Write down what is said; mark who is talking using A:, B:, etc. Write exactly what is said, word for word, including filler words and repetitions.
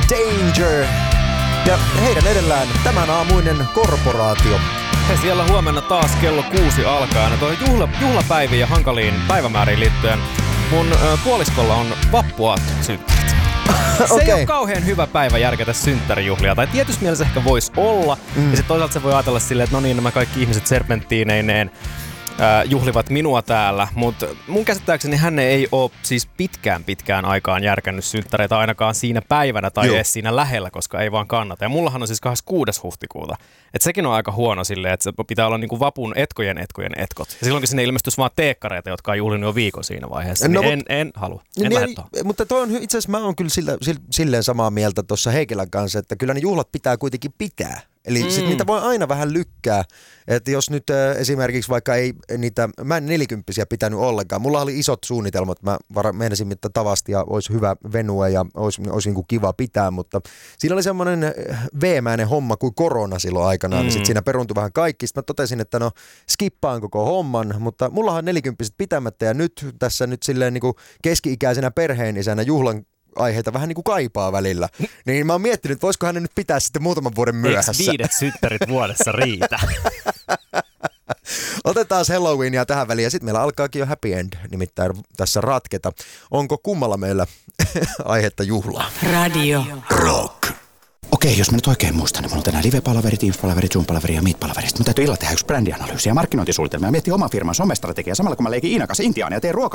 A: Danger. Ja heidän edellään tämän aamuinen korporaatio.
B: He siellä huomenna taas kello kuusi alkaa. Ja toi juhla, juhlapäiviin ja hankaliin päivämääriin liittyen mun ö, puoliskolla on vappuaatto synttärit. Se okay. ei ole kauhean hyvä päivä järkätä synttärijuhlia. Tai tietysti mielessä ehkä voisi olla. Mm. Ja sitten toisaalta se voi ajatella silleen, että no niin, nämä kaikki ihmiset serpenttiineineen äh, juhlivat minua täällä. Mutta mun käsittääkseni hän ei ole siis pitkään pitkään aikaan järkännyt synttäreitä ainakaan siinä päivänä tai Joo. edes siinä lähellä, koska ei vaan kannata. Ja mullahan on siis kahdeskymmeneskuudes huhtikuuta. Et sekin on aika huono silleen, että se pitää olla niinku vapun etkojen etkojen etkot. Ja silloinkin sinne ilmestyisi vaan teekkareita, jotka on juhlinut jo viikon siinä vaiheessa. No, niin en, en halua. En niin,
A: niin, mutta toi on itse asiassa mä oon kyllä sillä, silleen samaa mieltä tuossa Heikelän kanssa, että kyllä ne juhlat pitää kuitenkin pitää. Eli mm. sit niitä voi aina vähän lykkää, että jos nyt äh, esimerkiksi vaikka ei niitä, mä en nelikymppisiä pitänyt ollenkaan. Mulla oli isot suunnitelmat, mä var, meinasin, että tavasti ja olisi hyvä venua ja olisi, olisi niin kuin kiva pitää, mutta siinä oli semmoinen veemäinen homma kuin korona silloin aikanaan, mm. niin sit siinä peruuntui vähän kaikki. Sitten mä totesin, että no skippaan koko homman, mutta mullahan on nelikymppiset pitämättä ja nyt tässä nyt silleen niin kuin keski-ikäisenä perheenisänä juhlan aiheita vähän niin kuin kaipaa välillä. Niin mä oon miettinyt, että voisiko hän nyt pitää sitten muutaman vuoden myöhässä.
B: Eikö viidet synttärit vuodessa riitä?
A: Otetaan Halloweenia tähän väliin ja sitten meillä alkaakin jo happy end nimittäin tässä ratketa. Onko kummalla meillä aihetta juhlaa?
C: Radio
A: Rock.
D: Okei, jos mä nyt oikein muistan, niin mulla on tänään live-palaverit, Teams-palaverit, Zoom-palaverit ja Meet-palaverit. Mun täytyy illalla tehdä yksi brändianalyysi ja markkinointisuunnitelma ja miettiä oman firman somestrategiaa samalla kun mä leikin Iina kanssa intiaania ja teen ruokaa